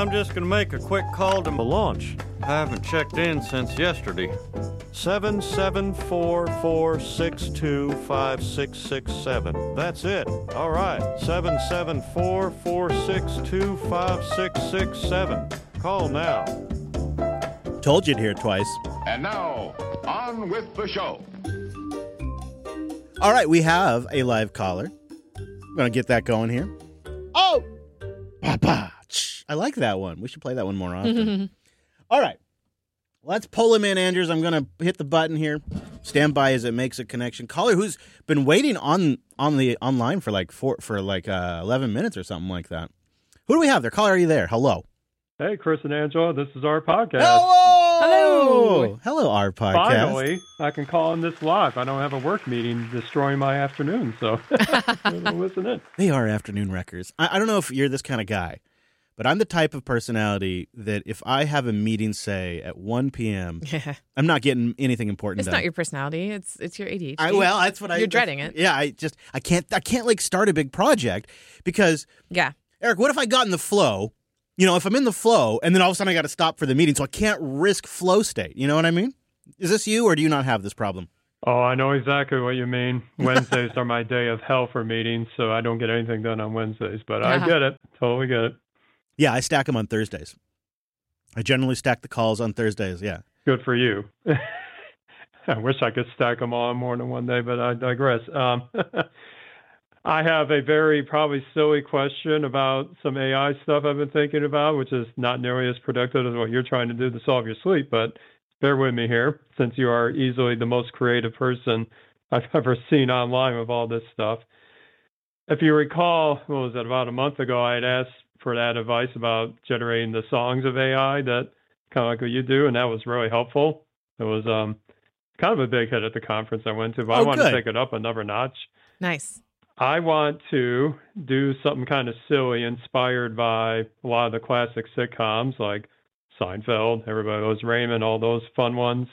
I'm just going to make a quick call to The launch. I haven't checked in since yesterday. 774-462-5667. That's it. All right. 774-462-5667. Call now. Told you to hear it twice. And now, on with the show. All right, we have a live caller. I'm going to get that going here. Oh! Papa. I like that one. We should play that one more often. All right. Let's pull him in, Andrews. I'm going to hit the button here. Stand by as it makes a connection. Caller who's been waiting on the online for 11 minutes or something like that. Who do we have there? Caller, are you there? Hello. Hey, Chris and Angela, this is our podcast. Hello. Hello, our podcast. Finally, I can call in this live. I don't have a work meeting destroying my afternoon, so listen in. They are afternoon wreckers. I don't know if you're this kind of guy, but I'm the type of personality that if I have a meeting, say, at 1 p.m., I'm not getting anything important It's done. not your personality. It's your ADHD. That's what You're dreading it. Yeah, I can't like start a big project because, Eric, what if I got in the flow? You know, if I'm in the flow and then all of a sudden I got to stop for the meeting, so I can't risk flow state. You know what I mean? Is this you or do you not have this problem? Oh, I know exactly what you mean. Wednesdays are my day of hell for meetings, so I don't get anything done on Wednesdays, but I get it. Totally get it. Yeah, I stack them on Thursdays. I generally stack the calls on Thursdays, yeah. Good for you. I wish I could stack them all in more than one day, but I digress. I have a very probably silly question about some AI stuff I've been thinking about, which is not nearly as productive as what you're trying to do to solve your sleep, but bear with me here, since you are easily the most creative person I've ever seen online with all this stuff. If you recall, what was it, about a month ago, I had asked for that advice about generating the songs of AI, that kind of like what you do, and that was really helpful. It was kind of a big hit at the conference I went to, but I wanted to take it up another notch. Nice. I want to do something kind of silly inspired by a lot of the classic sitcoms like Seinfeld, Everybody Loves Raymond, all those fun ones.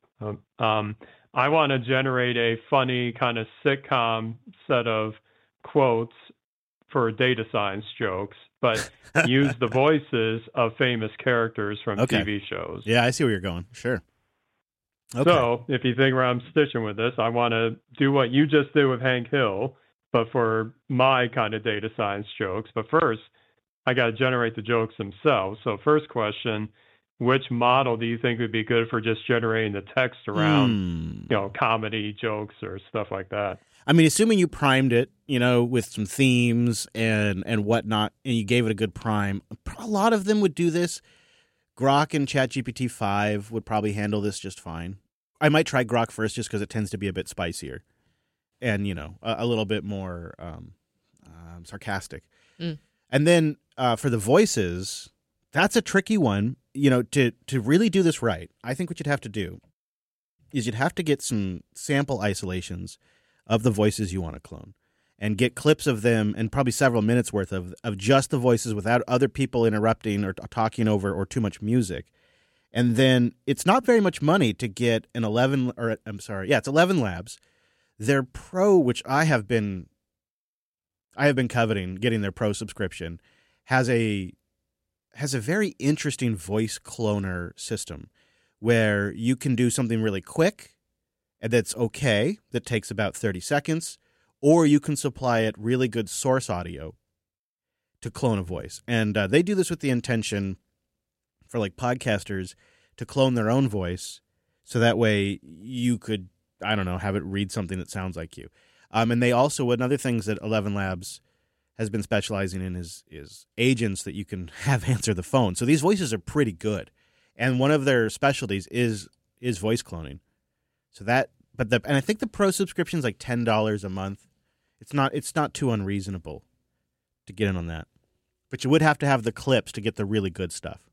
I want to generate a funny kind of sitcom set of quotes for data science jokes, but use the voices of famous characters from TV shows. Yeah, I see where you're going. Sure. Okay. So if you think where I'm stitching with this, I want to do what you just did with Hank Hill, but for my kind of data science jokes. But first, I got to generate the jokes themselves. So first question, which model do you think would be good for just generating the text around, comedy jokes or stuff like that? I mean, assuming you primed it, with some themes and whatnot, and you gave it a good prime, a lot of them would do this. Grok and ChatGPT 5 would probably handle this just fine. I might try Grok first just because it tends to be a bit spicier and, a little bit more sarcastic. And then for the voices, that's a tricky one. To really do this right, I think what you'd have to do is you'd have to get some sample isolations of the voices you want to clone and get clips of them and probably several minutes worth of just the voices without other people interrupting or talking over or too much music. And then it's not very much money to get an 11 Labs. Their Pro, which I have been coveting getting their Pro subscription, has a very interesting voice cloner system where you can do something really quick and that's okay, that takes about 30 seconds, or you can supply it really good source audio to clone a voice. And they do this with the intention for podcasters to clone their own voice so that way you could, have it read something that sounds like you. And they also, another things that 11 Labs has been specializing in is agents that you can have answer the phone. So these voices are pretty good. And one of their specialties is voice cloning. So and I think the Pro subscription is like $10 a month. It's not too unreasonable to get in on that. But you would have to have the clips to get the really good stuff.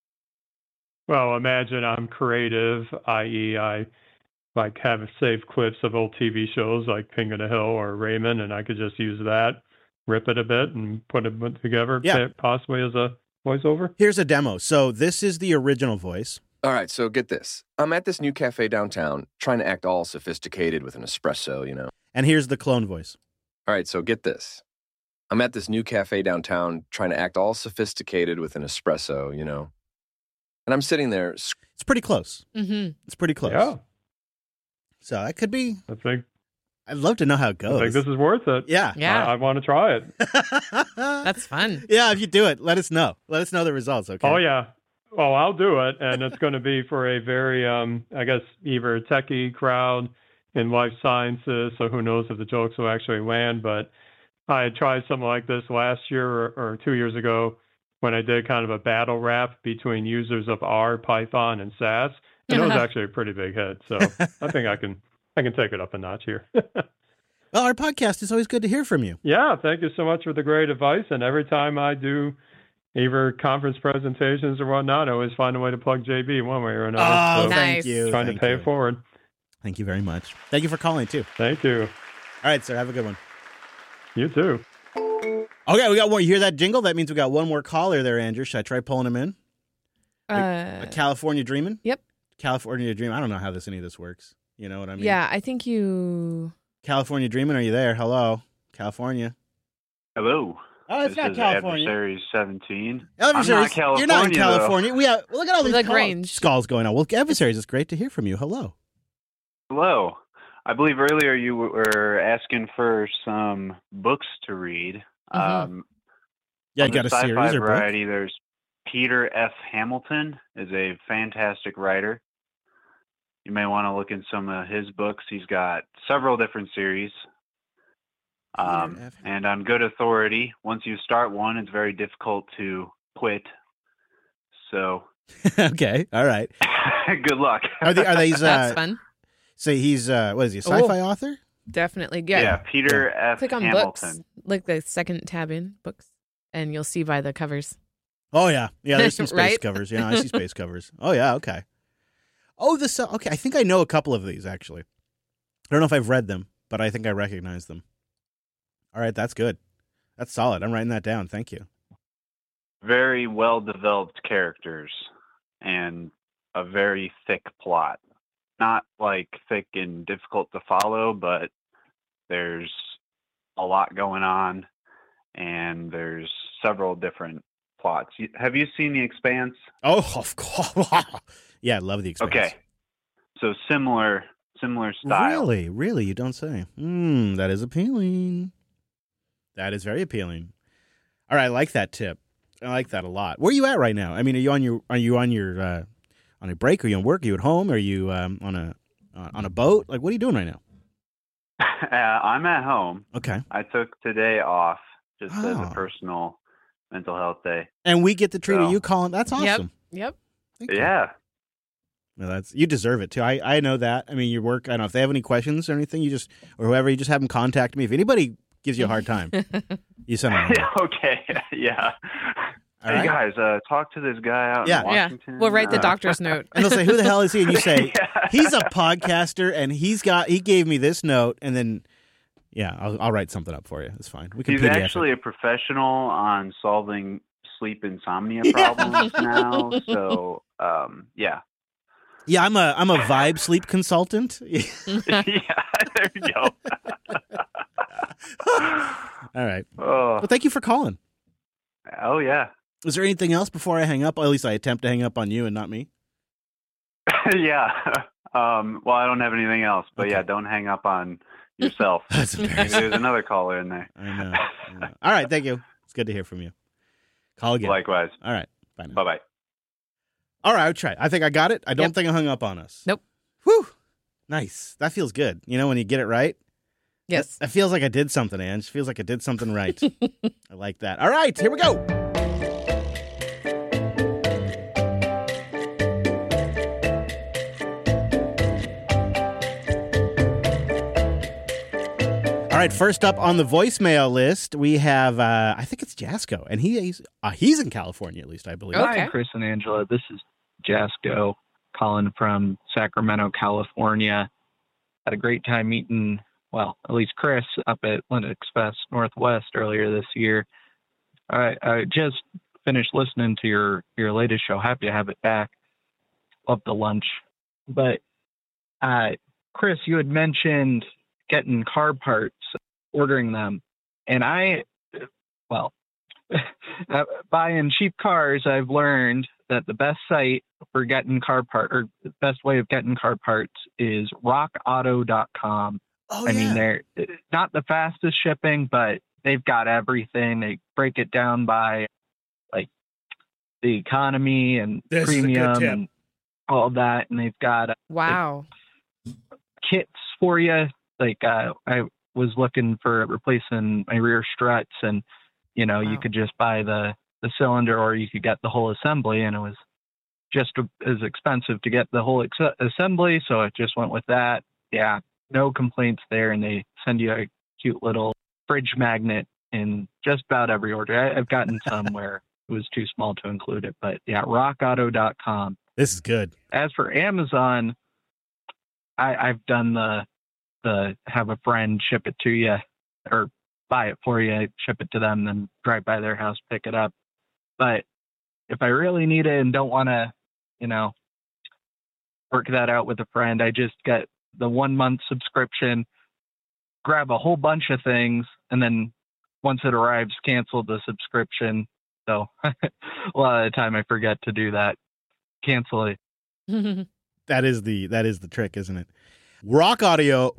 Well, imagine I'm creative, i.e. I have saved clips of old TV shows like King of the Hill or Raymond, and I could just use that, rip it a bit, and put it together, possibly as a voiceover. Here's a demo. So this is the original voice. All right, so get this. I'm at this new cafe downtown, trying to act all sophisticated with an espresso, And here's the clone voice. All right, so get this. I'm at this new cafe downtown trying to act all sophisticated with an espresso, you know. And I'm sitting there. It's pretty close. Mm-hmm. It's pretty close. Yeah, So that could be. I think I'd love to know how it goes. this is worth it. Yeah. Yeah. I want to try it. That's fun. Yeah, if you do it, let us know. Let us know the results, okay? Oh yeah. Well, I'll do it, and it's going to be for a very, I guess, either techie crowd in life sciences. So who knows if the jokes will actually land? But I had tried something like this last year or 2 years ago when I did kind of a battle rap between users of R, Python, and SAS, and it was actually a pretty big hit. So I think I can take it up a notch here. Well, our podcast is always good to hear from you. Yeah, thank you so much for the great advice. And every time I do either conference presentations or whatnot, I always find a way to plug JB one way or another. Oh, So thank Nice. you. trying Thank to pay you. it forward. Thank you very much. Thank you for calling, too. Thank you. All right, sir. Have a good one. You too. Okay, we got one. You hear that jingle? That means we got one more caller there, Andrew. Should I try pulling him in? A California Dreamin'? Yep. California Dreamin'. I don't know how any of this works. You know what I mean? Yeah, I think you. California Dreamin', are you there? Hello? California. Hello. Oh, it's This not is California. Adversaries 17. Adversaries, I'm not you're not in California, California. We have, look at all these Lagrange. skulls going on. Well, Adversaries, it's great to hear from you. Hello. Hello. I believe earlier you were asking for some books to read. Yeah, On you got the a sci-fi series or book? variety, there's Peter F. Hamilton is a fantastic writer. You may want to look in some of his books. He's got several different series. Peter F. And on good authority, once you start one, it's very difficult to quit. So Okay, all right. good luck. Are these? That's fun. So he's what is he? A sci-fi author? Definitely. Yeah, Yeah. Peter F. Click on Hamilton. books, like the second tab in books, and you'll see by the covers. Oh yeah, there's some space Right? covers. Yeah, I see space covers. Oh yeah, okay. Oh, okay. I think I know a couple of these actually. I don't know if I've read them, but I think I recognize them. All right, that's good. That's solid. I'm writing that down. Thank you. Very well developed characters and a very thick plot. Not like thick and difficult to follow, but there's a lot going on and there's several different plots. Have you seen The Expanse? Oh, of course. Yeah, I love The Expanse. Okay. So similar style. Really, you don't say. That is appealing. That is very appealing. All right, I like that tip. I like that a lot. Where are you at right now? I mean, are you on a break? Are you on work? Are you at home? Are you on a boat? Like, what are you doing right now? I'm at home. Okay. I took today off just as Oh. a personal mental health day. And we get the treat of So- you calling. That's awesome. Yep. Thank you. Yeah. Well, you deserve it too. I know that. I mean, your work. I don't know if they have any questions or anything. You just or whoever. You just have them contact me. If anybody gives you a hard time, you send them. Okay. Yeah. All Hey right. guys, talk to this guy out Yeah. in Yeah. Washington. We'll write the doctor's note. And they'll say, "Who the hell is he?" And you say, Yeah. "He's a podcaster, and he gave me this note." And then, yeah, I'll write something up for you. It's fine. We can. He's PDF it. actually a professional on solving sleep insomnia problems now. So, yeah. Yeah, I'm a vibe sleep consultant. Yeah, there you go. All right. Oh, Well, thank you for calling. oh, yeah. Is there anything else before I hang up? Or at least I attempt to hang up on you and not me. Yeah. Well, I don't have anything else, but Okay. yeah, don't hang up on yourself. That's Maybe embarrassing. there's another caller in there. I know. All right. Thank you. It's good to hear from you. Call again. Likewise. All right. Bye now. Bye-bye. All right. I'll try. I think I got it. I don't Yep. think I hung up on us. Nope. Whew. Nice. That feels good. You know, when you get it right. Yes. That feels like I did something, Ange. Feels like I did something right. I like that. All right. Here we go. All right, first up on the voicemail list, we have, I think it's Jasco, and he's in California, at least, I believe. Okay. Hi, Chris and Angela. This is Jasco calling from Sacramento, California. Had a great time meeting, well, at least Chris up at Linux Fest Northwest earlier this year. I just finished listening to your latest show. Happy to have it back. Love the lunch. But, Chris, you had mentioned getting car parts, ordering them. And I well, buying cheap cars, I've learned that the best site for getting car part, or the best way of getting car parts is rockauto.com. Oh, I mean, they're not the fastest shipping, but they've got everything. They break it down by like the economy and This is a good premium tip. and all that. And they've got Wow. kits for you. Like I was looking for replacing my rear struts, and you Wow. could just buy the cylinder, or you could get the whole assembly, and it was just as expensive to get the whole assembly, so I just went with that. Yeah, no complaints there, and they send you a cute little fridge magnet in just about every order. I've gotten some where it was too small to include it, but yeah, rockauto.com. This is good. As for Amazon, I've done the have a friend ship it to you, or buy it for you, ship it to them, then drive by their house, pick it up. But if I really need it and don't want to, work that out with a friend, I just get the 1 month subscription, grab a whole bunch of things, and then once it arrives, cancel the subscription. So a lot of the time I forget to do that. Cancel it. That is the trick, isn't it? Rock Auto.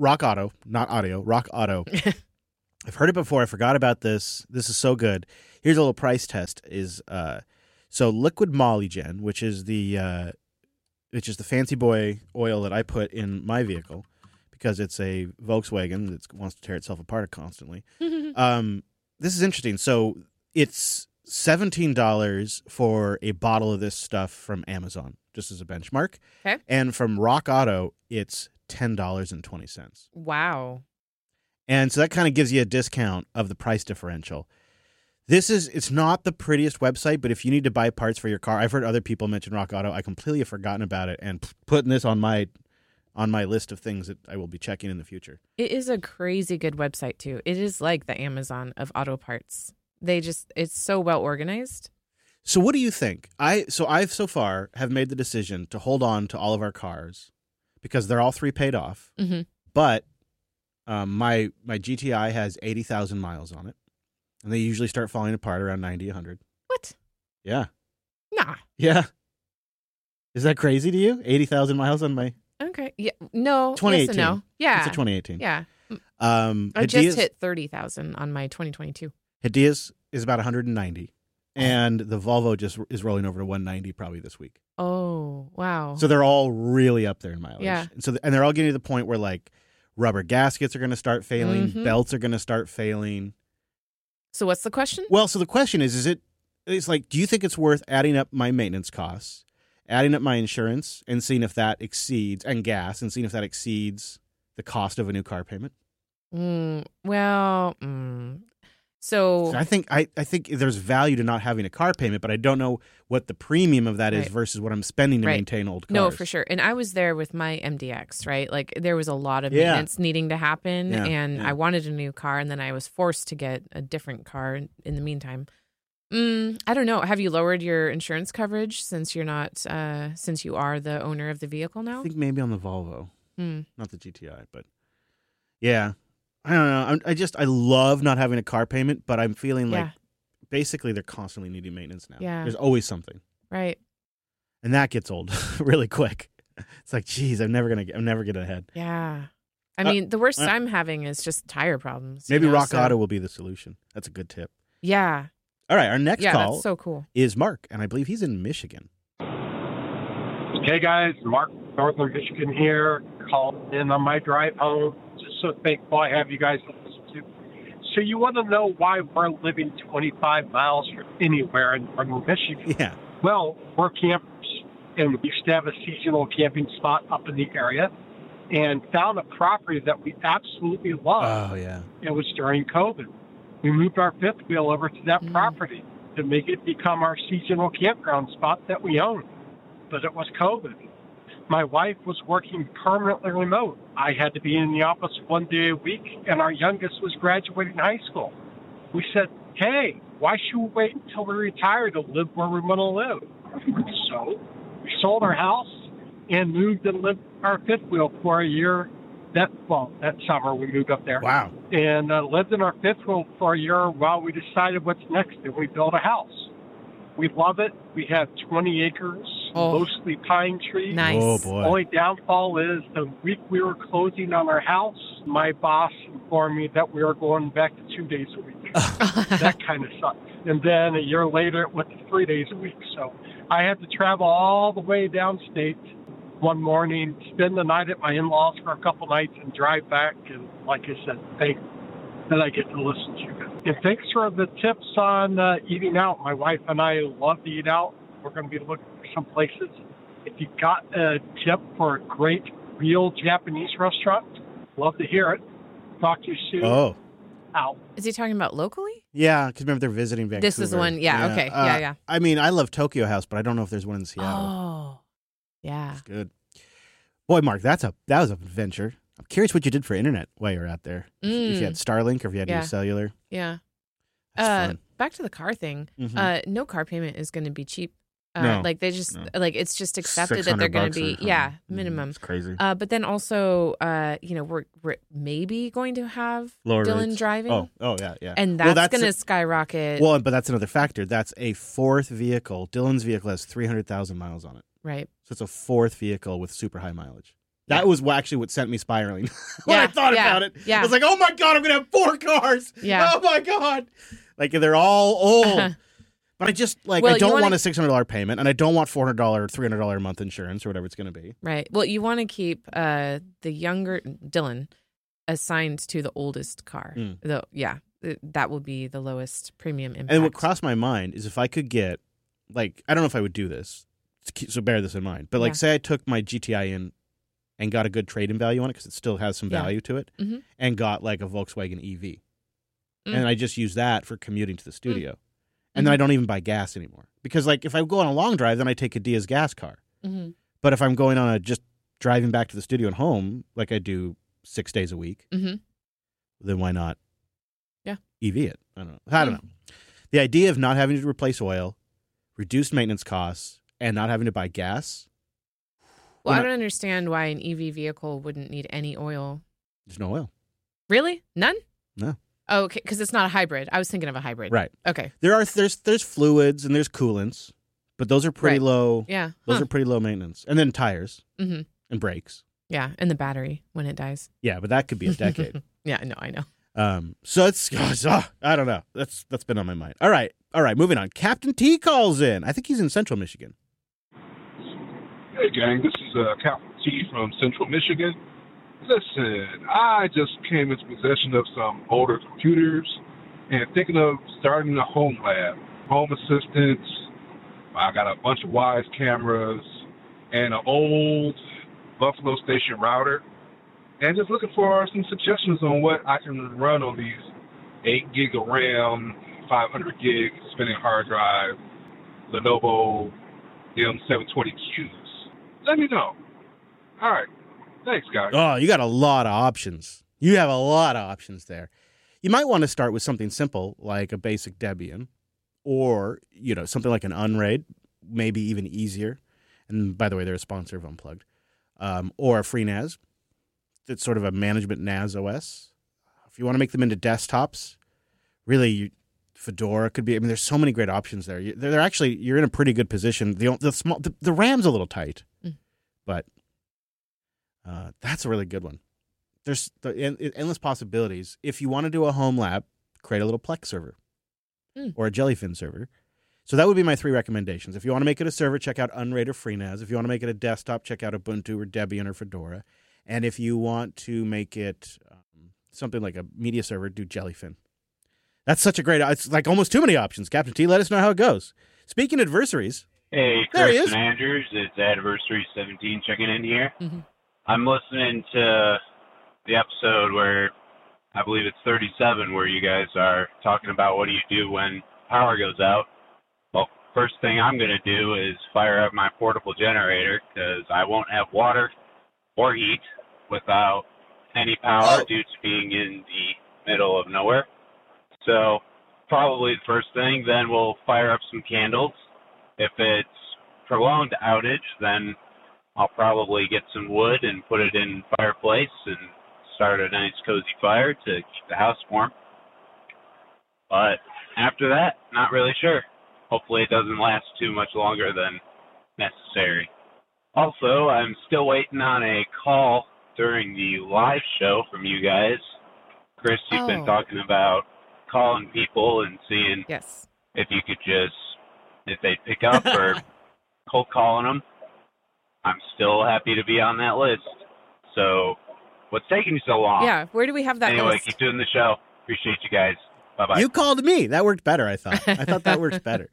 I've heard it before. I forgot about this. This is so good. Here's a little price test. So Liquid Molygen, which is the fancy boy oil that I put in my vehicle because it's a Volkswagen that wants to tear itself apart constantly. This is interesting. So it's $17 for a bottle of this stuff from Amazon, just as a benchmark. Okay. And from Rock Auto, it's $10.20. Wow. And so that kind of gives you a discount of the price differential. It's not the prettiest website, but if you need to buy parts for your car, I've heard other people mention Rock Auto. I completely have forgotten about it and putting this on my list of things that I will be checking in the future. It is a crazy good website too. It is like the Amazon of auto parts. It's so well organized. So what do you think? I've so far have made the decision to hold on to all of our cars because they're all 3 paid off. Mm-hmm. But my GTI has 80,000 miles on it. And they usually start falling apart around 90, 100. What? Yeah. Nah. Yeah. Is that crazy to you? 80,000 miles on my... Okay. Yeah. No. 2018. Yes and no. Yeah. It's a 2018. Yeah. I just hit 30,000 on my 2022. Hedia's is about 190. And the Volvo just is rolling over to 190 probably this week. Oh, wow. So they're all really up there in mileage. Yeah. And they're all getting to the point where like rubber gaskets are going to start failing, Mm-hmm. belts are going to start failing. So what's the question? Well, so the question it's like, do you think it's worth adding up my maintenance costs, adding up my insurance, and seeing if that exceeds, and gas, and seeing if that exceeds the cost of a new car payment? So I think there's value to not having a car payment, but I don't know what the premium of that is Right. versus what I'm spending to Right. maintain old cars. No, for sure. And I was there with my MDX, right? Like there was a lot of Yeah. maintenance needing to happen, Yeah, and yeah. I wanted a new car, and then I was forced to get a different car in the meantime. I don't know. Have you lowered your insurance coverage since you're not since you are the owner of the vehicle now? I think maybe on the Volvo, Hmm. not the GTI, but yeah. I don't know. I love not having a car payment, but I'm feeling like Yeah. basically they're constantly needing maintenance now. Yeah. There's always something. Right. And that gets old really quick. It's like, geez, I'm never getting ahead. Yeah. I mean, the worst uh, I'm having is just tire problems. Maybe you know, Rock so- Auto will be the solution. That's a good tip. Yeah. All right, our next Yeah, call that's so cool. is Mark, and I believe he's in Michigan. Hey guys, Mark, Northern Michigan here, calling in on my drive home. Just so thankful I have you guys to listen to. So you want to know why we're living 25 miles from anywhere in Northern Michigan? Yeah. Well, we're campers, and we used to have a seasonal camping spot up in the area, and found a property that we absolutely love. Oh, yeah. It was during COVID. We moved our fifth wheel over to that property to make it become our seasonal campground spot that we own. But it was COVID. My wife was working permanently remote. I had to be in the office 1 day a week, and our youngest was graduating high school. We said, hey, why should we wait until we retire to live where we want to live? So we sold our house and moved and lived our fifth wheel for a year that summer we moved up there. Wow. And lived in our fifth home for a year while we decided what's next, and we built a house. We love it. We have 20 acres, mostly pine trees. Nice. Oh, boy. Only downfall is the week we were closing on our house, my boss informed me that we were going back to 2 days a week. That kind of sucked. And then a year later, it went to 3 days a week. So I had to travel all the way downstate one morning, spend the night at my in-laws for a couple nights, and drive back. And like I said, thank that I get to listen to you. And thanks for the tips on eating out. My wife and I love to eat out. We're going to be looking for some places. If you got a tip for a great, real Japanese restaurant, love to hear it. Talk to you soon. Oh. Out. Is he talking about locally? Yeah, because remember they're visiting Vancouver. This is the one. Yeah. Okay. Yeah. I mean, I love Tokyo House, but I don't know if there's one in Seattle. Oh. Yeah. It's good. Boy, Mark, that was an adventure. I'm curious what you did for internet while you were out there. If you had Starlink or if you had to use cellular. Yeah. That's fun. Back to the car thing. Mhm. No car payment is going to be cheap. No. Like they just like it's just accepted that they're going to be minimum. It's crazy. But then also, we're maybe going to have Lower Dylan rates. driving. Oh yeah. And Well, that's going to skyrocket. Well, but that's another factor. That's a fourth vehicle. Dylan's vehicle has 300,000 miles on it. Right. So it's a fourth vehicle with super high mileage. That was actually what sent me spiraling when I thought about it. Yeah. I was like, oh my God, I'm going to have 4 cars. Yeah. Oh my God. Like they're all old. But I just, I don't want a $600 payment, and I don't want $400, $300 a month insurance or whatever it's going to be. Right. Well, you want to keep the younger Dylan assigned to the oldest car. That will be the lowest premium impact. And what crossed my mind is if I could get, I don't know if I would do this, so bear this in mind. But say I took my GTI in and got a good trade-in value on it because it still has some value to it, and got a Volkswagen EV. And I just use that for commuting to the studio. And then I don't even buy gas anymore. Because, if I go on a long drive, then I take a Diaz gas car. But if I'm going on just driving back to the studio and home, like I do 6 days a week, then why not EV it? I don't know. The idea of not having to replace oil, reduced maintenance costs, and not having to buy gas. Well, I don't understand why an EV vehicle wouldn't need any oil. There's no oil. Really? None? No. Oh, okay, because it's not a hybrid. I was thinking of a hybrid. Right. Okay. There's fluids and there's coolants, but those are pretty low. Yeah. Those are pretty low maintenance. And then tires and brakes. Yeah, and the battery when it dies. Yeah, but that could be a decade. Yeah, no, I know. So it's I don't know. That's been on my mind. All right, moving on. Captain T calls in. I think he's in Central Michigan. Hey, gang, this is Captain T from Central Michigan. Listen, I just came into possession of some older computers and thinking of starting a home lab. Home assistance. I got a bunch of Wyze cameras and an old Buffalo Station router. And just looking for some suggestions on what I can run on these 8 gig of RAM, 500 gig spinning hard drive, Lenovo M720Qs. Let me know. All right. Thanks, guys. Oh, you got a lot of options. You have a lot of options there. You might want to start with something simple like a basic Debian or, something like an Unraid, maybe even easier. And by the way, they're a sponsor of Unplugged. Or a FreeNAS. It's sort of a management NAS OS. If you want to make them into desktops, really, Fedora could be. There's so many great options there. You're in a pretty good position. The RAM's a little tight, but that's a really good one. There's endless possibilities. If you want to do a home lab, create a little Plex server or a Jellyfin server. So that would be my 3 recommendations. If you want to make it a server, check out Unraid or FreeNAS. If you want to make it a desktop, check out Ubuntu or Debian or Fedora. And if you want to make it something like a media server, do Jellyfin. That's such a great. It's like almost too many options. Captain T, let us know how it goes. Speaking of adversaries. Hey, there he is. Chris and Andrews. It's Adversary 17 checking in here. I'm listening to the episode where I believe it's 37 where you guys are talking about what do you do when power goes out. Well, first thing I'm going to do is fire up my portable generator because I won't have water or heat without any power due to being in the middle of nowhere. So probably the first thing, then we'll fire up some candles. If it's prolonged outage, then I'll probably get some wood and put it in fireplace and start a nice cozy fire to keep the house warm. But after that, not really sure. Hopefully it doesn't last too much longer than necessary. Also, I'm still waiting on a call during the live show from you guys. Chris, you've been talking about calling people and seeing if you could if they pick up or cold calling them. I'm still happy to be on that list. So what's taking you so long? Yeah, where do we have that Anyway, list? keep doing the show. Appreciate you guys. Bye-bye. You called me. That worked better, I thought. I thought that worked better.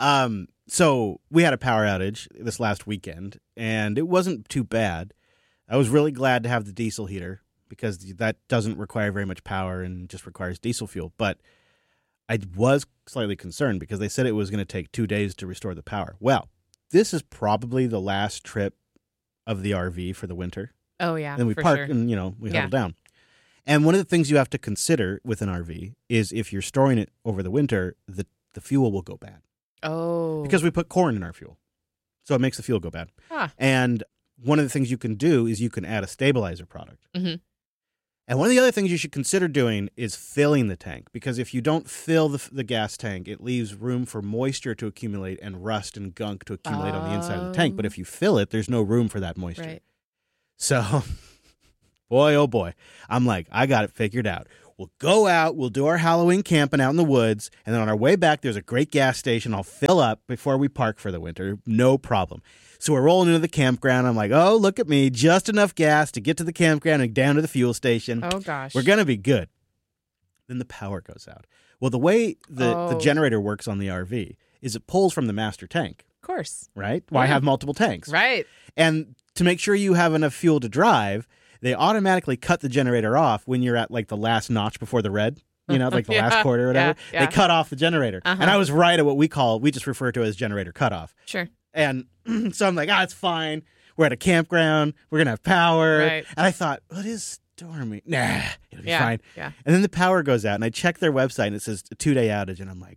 So we had a power outage this last weekend, and it wasn't too bad. I was really glad to have the diesel heater because that doesn't require very much power and just requires diesel fuel. But I was slightly concerned because they said it was going to take 2 days to restore the power. Well, this is probably the last trip of the RV for the winter. Oh, yeah. Then we for park sure. and, we huddle down. And one of the things you have to consider with an RV is if you're storing it over the winter, the fuel will go bad. Oh. Because we put corn in our fuel. So it makes the fuel go bad. Ah. And one of the things you can do is you can add a stabilizer product. Mm-hmm. And one of the other things you should consider doing is filling the tank. Because if you don't fill the gas tank, it leaves room for moisture to accumulate and rust and gunk to accumulate on the inside of the tank. But if you fill it, there's no room for that moisture. Right. So, boy, oh boy, I'm like, I got it figured out. We'll go out, we'll do our Halloween camping out in the woods, and then on our way back, there's a great gas station. I'll fill up before we park for the winter. No problem. So we're rolling into the campground. I'm like, oh, look at me. Just enough gas to get to the campground and down to the fuel station. Oh, gosh. We're going to be good. Then the power goes out. Well, the way the generator works on the RV is it pulls from the master tank. Of course. Right? Why have multiple tanks? Right. And to make sure you have enough fuel to drive, they automatically cut the generator off when you're at like the last notch before the red, like the last quarter or whatever. Yeah. They cut off the generator. Uh-huh. And I was right at what we just refer to as generator cutoff. Sure. And so I'm like, it's fine. We're at a campground. We're going to have power. Right. And I thought, well, it is stormy. Nah, it'll be fine. Yeah. And then the power goes out, and I check their website, and it says a 2-day outage. And I'm like,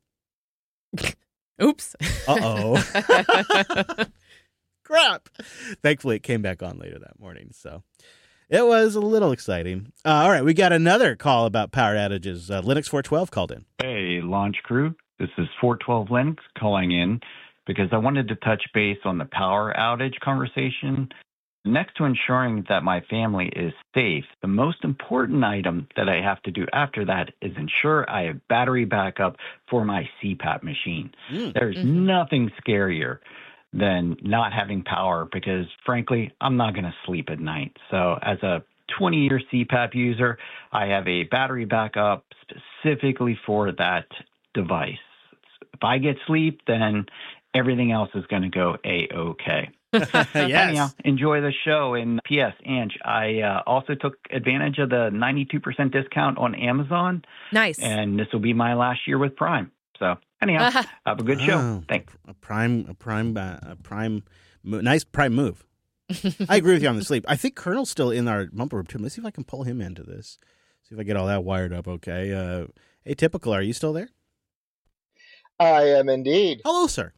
oops. Uh-oh. Crap. Thankfully, it came back on later that morning. So it was a little exciting. All right, we got another call about power outages. Linux 412 called in. Hey, launch crew. This is 412 Linux calling in because I wanted to touch base on the power outage conversation. Next to ensuring that my family is safe, the most important item that I have to do after that is ensure I have battery backup for my CPAP machine. There's nothing scarier than not having power because, frankly, I'm not going to sleep at night. So as a 20-year CPAP user, I have a battery backup specifically for that device. If I get sleep, then everything else is going to go A-OK. Yes. Anyhow, enjoy the show. And P.S., Ange, I also took advantage of the 92% discount on Amazon. Nice. And this will be my last year with Prime. So anyhow, have a good show. Thanks. Nice Prime move. I agree with you on the sleep. I think Colonel's still in our bumper room too. Let's see if I can pull him into this. See if I get all that wired up. Okay. Hey, Typical, are you still there? I am indeed. Hello, sir.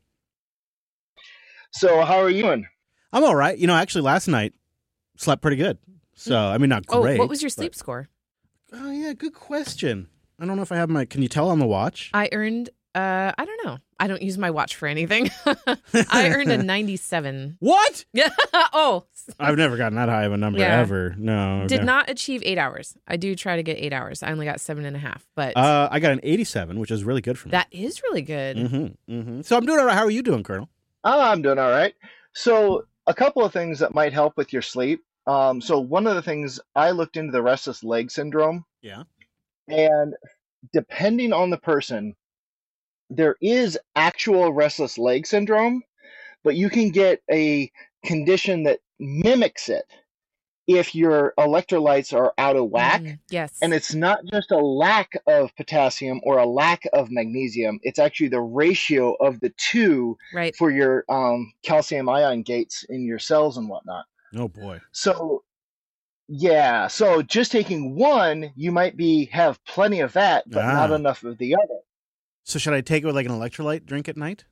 So how are you doing? I'm all right. Actually, last night slept pretty good. So, I mean, not great. Oh, what was your sleep score? Oh, yeah, good question. I don't know if I have can you tell on the watch? I earned, I don't know. I don't use my watch for anything. I earned a 97. What? Yeah. Oh. I've never gotten that high of a number ever. No. Did not achieve 8 hours. I do try to get 8 hours. I only got 7.5, but. I got an 87, which is really good for me. That is really good. So I'm doing all right. How are you doing, Colonel? I'm doing all right. So a couple of things that might help with your sleep. So one of the things, I looked into the restless leg syndrome. Yeah. And depending on the person, there is actual restless leg syndrome, but you can get a condition that mimics it if your electrolytes are out of whack. Yes. And it's not just a lack of potassium or a lack of magnesium. It's actually the ratio of the two for your calcium ion gates in your cells and whatnot. Oh, boy. So, yeah. So just taking one, you might have plenty of that, but not enough of the other. So should I take it with like an electrolyte drink at night?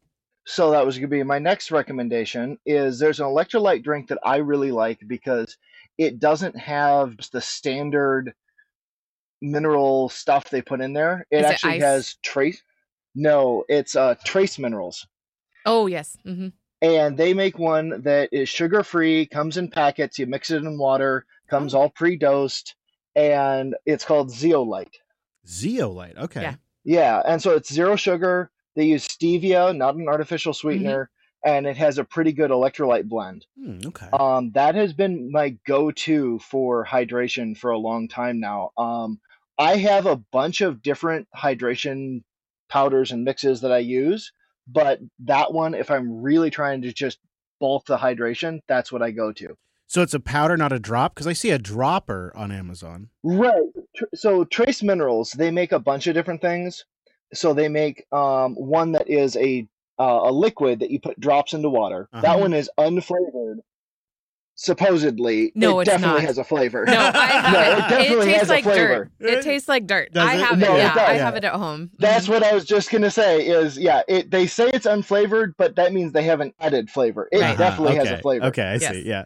So that was going to be my next recommendation. Is there's an electrolyte drink that I really like because it doesn't have the standard mineral stuff they put in there. It Is it actually ice? has trace. No, it's trace minerals. Oh, yes. Mm-hmm. And they make one that is sugar-free, comes in packets. You mix it in water, comes all pre-dosed, and it's called Zeolite. Zeolite, okay. Yeah. Yeah, and so it's zero sugar. They use stevia, not an artificial sweetener, and it has a pretty good electrolyte blend. Okay. That has been my go-to for hydration for a long time now. I have a bunch of different hydration powders and mixes that I use, but that one, if I'm really trying to just bulk the hydration, that's what I go to. So it's a powder, not a drop? Because I see a dropper on Amazon. Right. So Trace Minerals, they make a bunch of different things. So they make one that is a liquid that you put drops into water. That one is unflavored. Supposedly, No, it it's definitely not. has a flavor. No, I have No, it. it definitely tastes has a like flavor. dirt. It tastes like dirt. Does I it? have it. No, it Yeah, does. I have it at home. That's what I was just gonna say. Is they say it's unflavored, but that means they haven't added flavor. It Right. definitely has okay. a flavor. Okay, I Yes. see. Yeah.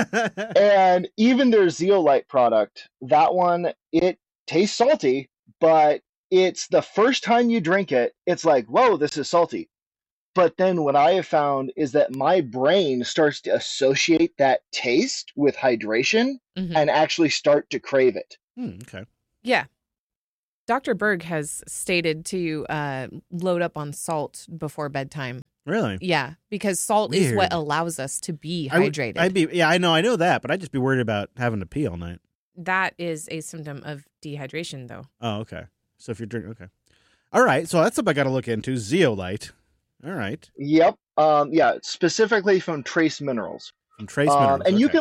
And even their Zeolite product, that one, it tastes salty, but it's the first time you drink it, it's like, whoa, this is salty. But then what I have found is that my brain starts to associate that taste with hydration Mhm. and actually start to crave it. Okay. Yeah. Dr. Berg has stated to load up on salt before bedtime. Really? Yeah, because salt is what Weird. allows us to be I would- hydrated. I know that, but I'd just be worried about having to pee all night. That is a symptom of dehydration, though. Oh, okay. So if you're drinking, okay. All right. So that's something I got to look into. Zeolite. All right. Yep. Yeah, specifically from Trace Minerals. From Trace Minerals. And you okay. can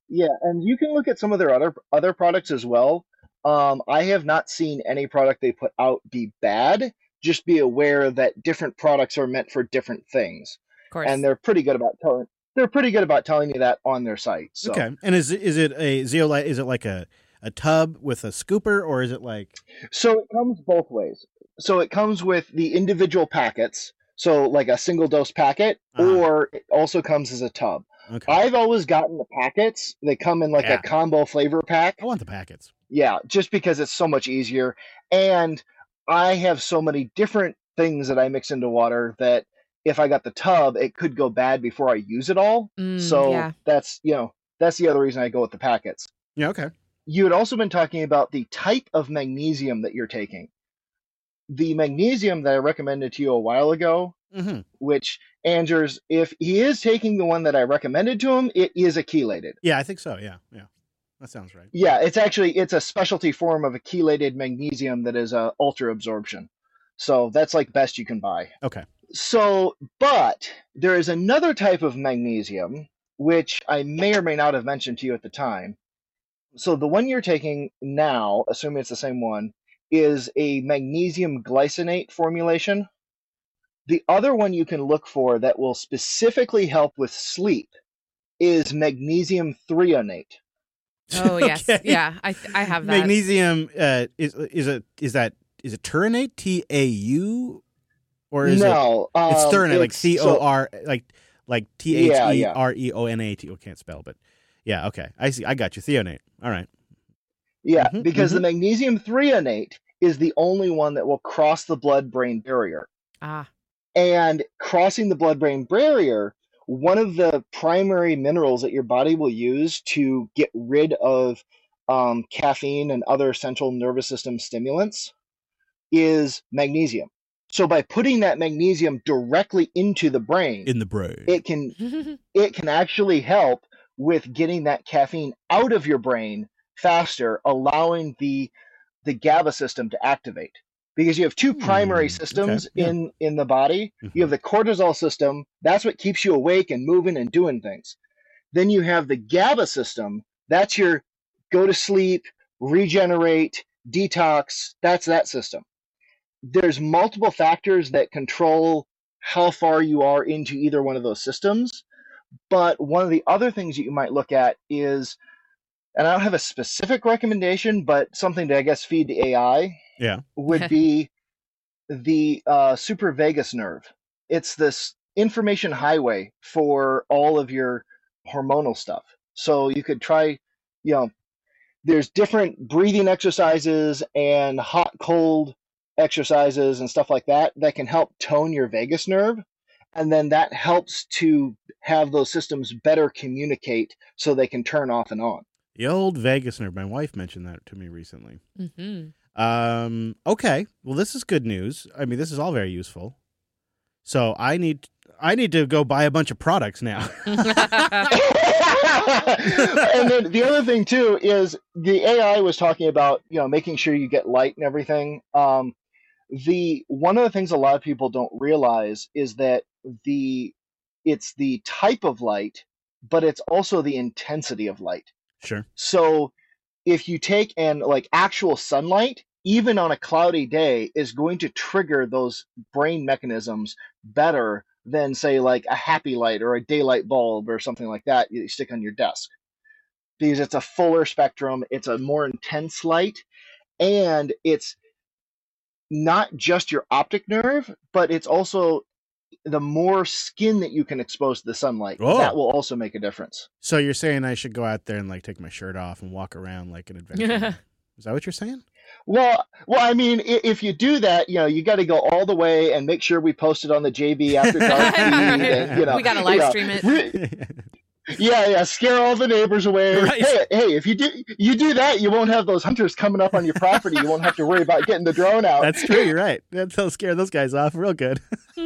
look at some of their other products as well. I have not seen any product they put out be bad. Just be aware that different products are meant for different things, Of course. and they're pretty good about telling you that on their site. So. Okay. And is it a zeolite? Is it like a tub with a scooper, or is it like? So it comes both ways. So it comes with the individual packets, so like a single dose packet, or it also comes as a tub. Okay. I've always gotten the packets. They come in like Yeah. a combo flavor pack. I want the packets. Yeah, just because it's so much easier. And I have so many different things that I mix into water that if I got the tub, it could go bad before I use it all. So yeah. that's the other reason I go with the packets. Yeah. Okay. You had also been talking about the type of magnesium that you're taking. The magnesium that I recommended to you a while ago, which Andrews, if he is taking the one that I recommended to him, it is a chelated. Yeah, I think so. Yeah. Yeah. That sounds right. Yeah, it's a specialty form of a chelated magnesium that is ultra absorption. So that's like best you can buy. Okay. So, but there is another type of magnesium, which I may or may not have mentioned to you at the time. So the one you're taking now, assuming it's the same one, is a magnesium glycinate formulation. The other one you can look for that will specifically help with sleep is magnesium threonate. Oh, yes. Okay. Yeah, I have that. Magnesium is it Turinate? TAU? Or is No, it's Thurinate, like it's- COR, like Yeah, yeah. THEREONATE. I can't spell, but yeah, okay. I see. I got you. Theonate. All right. Yeah, Mhm, because the magnesium threonate is the only one that will cross the blood-brain barrier. Ah. And crossing the blood-brain barrier, one of the primary minerals that your body will use to get rid of caffeine and other central nervous system stimulants is magnesium. So by putting that magnesium directly into the brain, it can actually help with getting that caffeine out of your brain faster, allowing the GABA system to activate. Because you have two primary systems in the body. You have the cortisol system, that's what keeps you awake and moving and doing things. Then you have the GABA system, that's your go to sleep, regenerate, detox, that's that system. There's multiple factors that control how far you are into either one of those systems. But one of the other things that you might look at is, and I don't have a specific recommendation, but something to, I guess, feed the AI Yeah. would be the super vagus nerve. It's this information highway for all of your hormonal stuff. So you could try, there's different breathing exercises and hot, cold exercises and stuff like that can help tone your vagus nerve. And then that helps to have those systems better communicate so they can turn off and on. The old vagus nerve. My wife mentioned that to me recently. Mm-hmm. Okay. Well, this is good news. I mean, this is all very useful. So I need to go buy a bunch of products now. And then the other thing too is the AI was talking about, making sure you get light and everything. One of the things a lot of people don't realize is that it's the type of light, but it's also the intensity of light. Sure. So if you take actual sunlight, even on a cloudy day, is going to trigger those brain mechanisms better than, say, like a happy light or a daylight bulb or something like that you stick on your desk. Because it's a fuller spectrum, it's a more intense light, and it's not just your optic nerve, but it's also the more skin that you can expose to the sunlight. Oh. That will also make a difference. So you're saying I should go out there and take my shirt off and walk around like an adventurer? Is that what you're saying? Well, I mean, if you do that, you got to go all the way and make sure we post it on the JB After Dark feed. And, we got to live stream it. Yeah, scare all the neighbors away. Right. Hey, if you do that, you won't have those hunters coming up on your property. You won't have to worry about getting the drone out. That's true. You're right. That'll scare those guys off real good.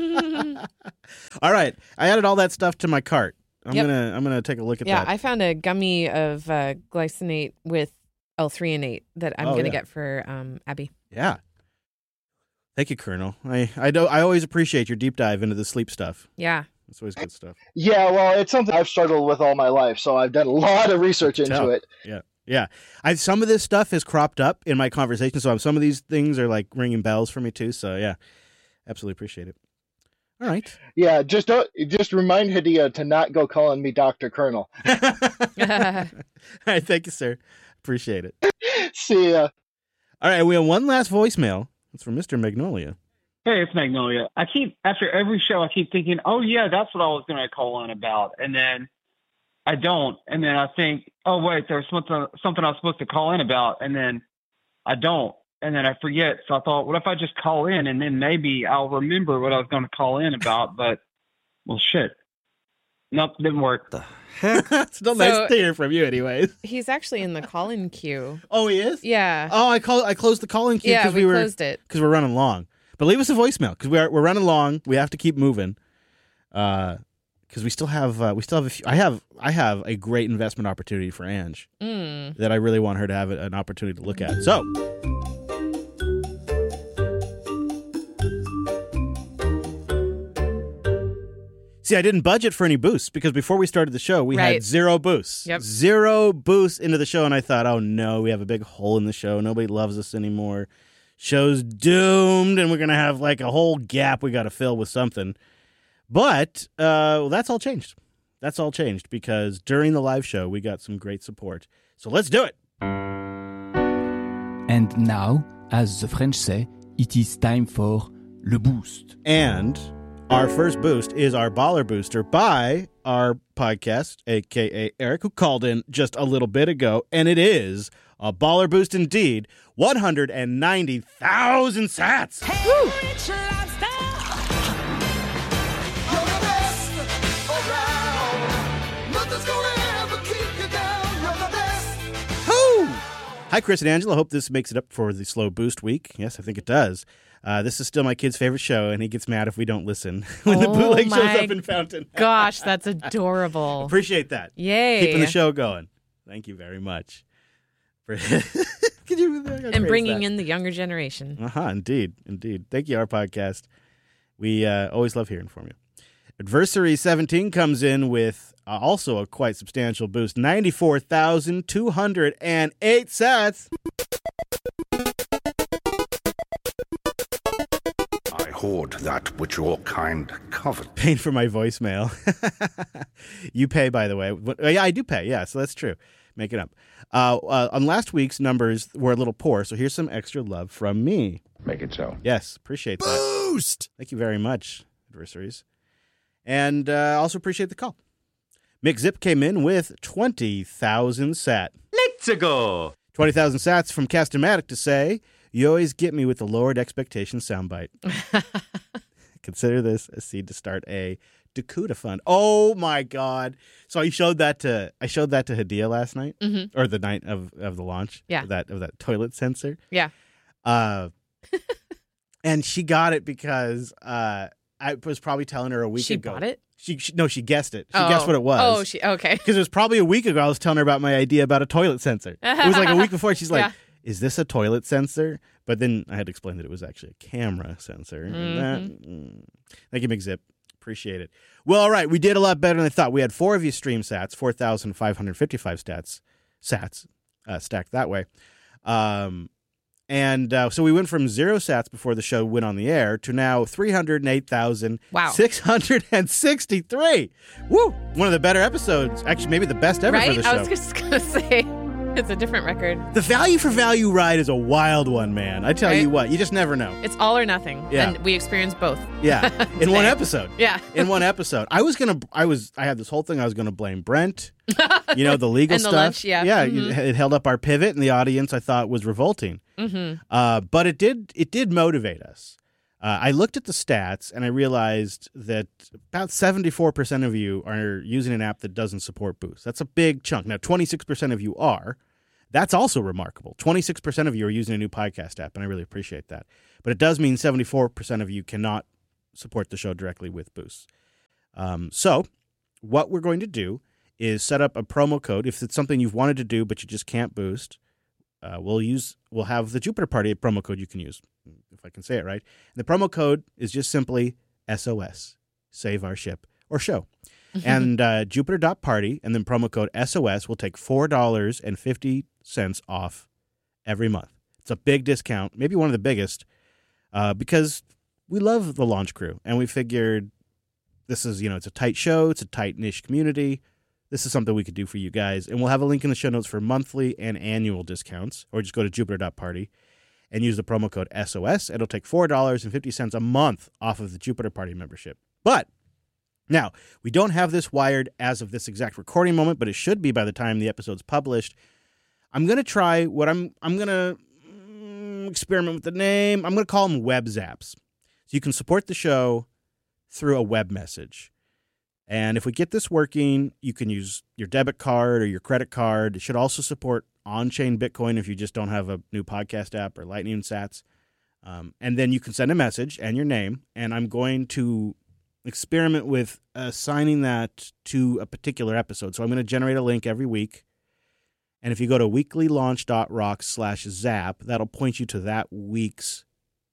All right, I added all that stuff to my cart. I'm gonna take a look at that. Yeah, I found a gummy of glycinate with L-threonate that I'm gonna get for Abby. Yeah. Thank you, Colonel. I always appreciate your deep dive into the sleep stuff. Yeah. It's always good stuff. Yeah, well, it's something I've struggled with all my life, so I've done a lot of research into it. Yeah. Some of this stuff has cropped up in my conversation, so some of these things are ringing bells for me too. So yeah, absolutely appreciate it. All right. Yeah, just remind Hadia to not go calling me Dr. Colonel. All right, thank you, sir. Appreciate it. See ya. All right, we have one last voicemail. It's from Mr. Magnolia. Hey, it's Magnolia. After every show, I keep thinking, oh, yeah, that's what I was going to call in about. And then I don't. And then I think, oh, wait, there's something I was supposed to call in about. And then I don't. And then I forget. So I thought, what if I just call in and then maybe I'll remember what I was going to call in about. But, well, shit. Nope, didn't work. The heck? It's still nice to hear from you anyways. He's actually in the call-in queue. Oh, he is? Yeah. Oh, I closed the call-in queue because we closed it. Because we're running long. But leave us a voicemail because we're running long. We have to keep moving. Because we still have a few. I have a great investment opportunity for Ange that I really want her to have an opportunity to look at. So, see, I didn't budget for any boosts because before we started the show, we had 0 boosts. Yep. 0 boosts into the show, and I thought, oh no, we have a big hole in the show. Nobody loves us anymore. Show's doomed, and we're going to have a whole gap we got to fill with something. But that's all changed. That's all changed because during the live show, we got some great support. So let's do it. And now, as the French say, it is time for le boost. And our first boost is our Baller Booster by our podcast, a.k.a. Eric, who called in just a little bit ago. And it is a Baller Boost indeed. 190,000 sats. Hey, Hi, Chris and Angela. Hope this makes it up for the slow boost week. Yes, I think it does. This is still my kid's favorite show, and he gets mad if we don't listen when the bootleg shows up in Fountain. Gosh, that's adorable. Appreciate that. Yay. Keeping the show going. Thank you very much. And bringing in the younger generation. Indeed. Thank you, our podcast. We always love hearing from you. Adversary 17 comes in with also a quite substantial boost, 94,208 sats. I hoard that which your kind covet. Paying for my voicemail. You pay, by the way. Yeah, I do pay. Yeah, so that's true. Make it up. On last week's numbers were a little poor, so here's some extra love from me. Make it so. Yes, appreciate that. Boost! Thank you very much, adversaries. And also appreciate the call. Mick Zip came in with 20,000 sat. Let's go. 20,000 sats from Castomatic to say, you always get me with the lowered expectation soundbite. Consider this a seed to start a Dakuta fund. Oh my God! So I showed that to Hadia last night, or the night of the launch. Yeah. Of that toilet sensor. Yeah. And she got it because I was probably telling her a week ago. She bought it? She guessed it. She guessed what it was. Okay. Because it was probably a week ago I was telling her about my idea about a toilet sensor. It was like a week before. She's like, is this a toilet sensor? But then I had to explain that it was actually a camera sensor. Thank you, Mick Zip. Appreciate it. Well, all right. We did a lot better than I thought. We had 4 of you stream sats, 4,555 sats stacked that way. So we went from 0 sats before the show went on the air to now 308,663. Woo! One of the better episodes. Actually, maybe the best ever for the show. I was just going to say, it's a different record. The value for value ride is a wild one, man. I tell you what, you just never know. It's all or nothing. Yeah. And we experienced both. Yeah. In one episode. Yeah. In one episode. I had this whole thing I was going to blame Brent. The legal and stuff. The lunch, yeah. Yeah. Mm-hmm. It held up our pivot, and the audience I thought was revolting. Mm-hmm. But it did motivate us. I looked at the stats and I realized that about 74% of you are using an app that doesn't support Boost. That's a big chunk. Now, 26% of you are. That's also remarkable. 26% of you are using a new podcast app, and I really appreciate that. But it does mean 74% of you cannot support the show directly with Boost. So what we're going to do is set up a promo code. If it's something you've wanted to do but you just can't Boost, we'll have the Jupiter Party promo code you can use, if I can say it right. And the promo code is just simply SOS, Save Our Ship, or show. And Jupiter.party, and then promo code SOS will take $4.50 off every month. It's a big discount, maybe one of the biggest, because we love the launch crew, and we figured this is, it's a tight show, it's a tight niche community. This is something we could do for you guys. And we'll have a link in the show notes for monthly and annual discounts, or just go to Jupiter.party and use the promo code SOS. It'll take $4.50 a month off of the Jupiter Party membership. But now, we don't have this wired as of this exact recording moment, but it should be by the time the episode's published. I'm going to try what I'm going to experiment with the name. I'm going to call them web zaps. So you can support the show through a web message. And if we get this working, you can use your debit card or your credit card. It should also support on-chain Bitcoin if you just don't have a new podcast app or Lightning Sats. And then you can send a message and your name, and I'm going to experiment with assigning that to a particular episode. So I'm going to generate a link every week. And if you go to weeklylaunch.rocks/zap, that'll point you to that week's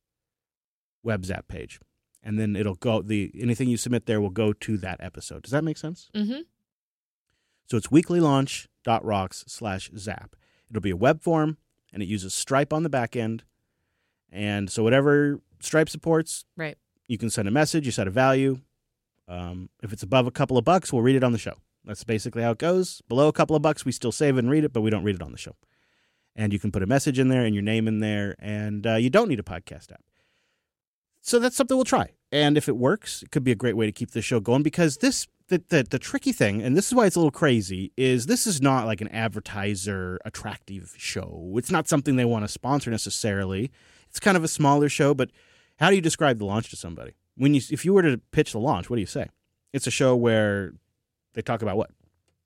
web zap page. And then it'll go, anything you submit there will go to that episode. Does that make sense? Mm-hmm. So it's weeklylaunch.rocks/zap. It'll be a web form, and it uses Stripe on the back end. And so whatever Stripe supports, right, you can send a message, you set a value. If it's above a couple of bucks, we'll read it on the show. That's basically how it goes. Below a couple of bucks, we still save it and read it, but we don't read it on the show. And you can put a message in there and your name in there, and you don't need a podcast app. So that's something we'll try. And if it works, it could be a great way to keep the show going, because the tricky thing, and this is why it's a little crazy, is this is not like an advertiser attractive show. It's not something they want to sponsor necessarily. It's kind of a smaller show, but how do you describe the launch to somebody? If you were to pitch the launch, what do you say? It's a show where they talk about what?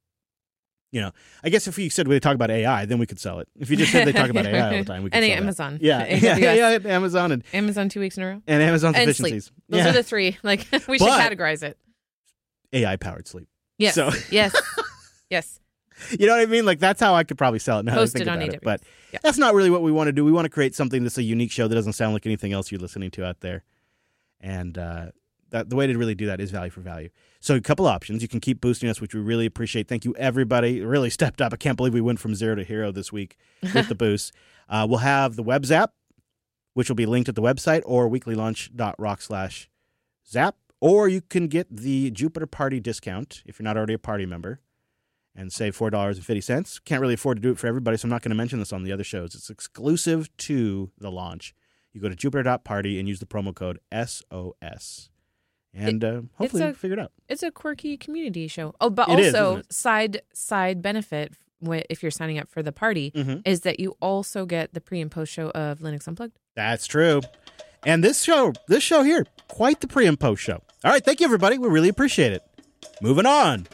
I guess if you said they talk about AI, then we could sell it. If you just said they talk about AI all the time, we could sell Amazon. That. Yeah, Amazon and Amazon 2 weeks in a row. And Amazon's and efficiencies. Sleep. Those are the three. Like, we should categorize it. AI-powered sleep. Yes. So. Yes. Yes. You know what I mean? Like, that's how I could probably sell it now. Post it on AWS. it. But that's not really what we want to do. We want to create something that's a unique show that doesn't sound like anything else you're listening to out there. And the way to really do that is value for value. So a couple options. You can keep boosting us, which we really appreciate. Thank you, everybody. It really stepped up. I can't believe we went from 0 to hero this week with the boost. We'll have the web zap, which will be linked at the website, or weeklylaunch.rock/zap. Or you can get the Jupiter Party discount if you're not already a party member and save $4.50. Can't really afford to do it for everybody, so I'm not going to mention this on the other shows. It's exclusive to the launch. You go to Jupiter.party and use the promo code SOS. and hopefully figure it out. It's a quirky community show. Oh, but It is, also isn't side benefit if you're signing up for the party is that you also get the pre and post show of Linux Unplugged. That's true. And this show here, quite the pre and post show. All right, thank you, everybody. We really appreciate it. Moving on.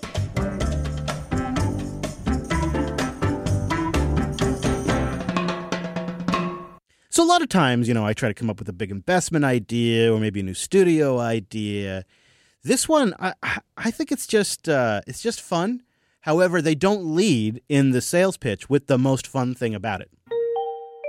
So a lot of times, I try to come up with a big investment idea or maybe a new studio idea. This one, I think it's just fun. However, they don't lead in the sales pitch with the most fun thing about it.